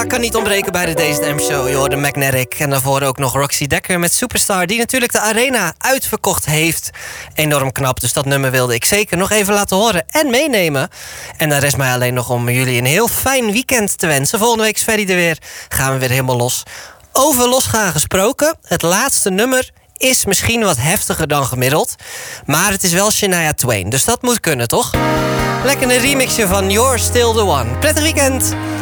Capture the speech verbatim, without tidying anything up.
Kan niet ontbreken bij de D Z M-show. Je hoorde Magnetic en daarvoor ook nog Roxy Dekker met Superstar, die natuurlijk de arena uitverkocht heeft. Enorm knap, dus dat nummer wilde ik zeker nog even laten horen en meenemen. En dan rest mij alleen nog om jullie een heel fijn weekend te wensen. Volgende week is Ferry er weer, gaan we weer helemaal los. Over losgaan gesproken, het laatste nummer is misschien wat heftiger dan gemiddeld. Maar het is wel Shania Twain, dus dat moet kunnen, toch? Lekker een remixje van You're Still The One. Prettig weekend!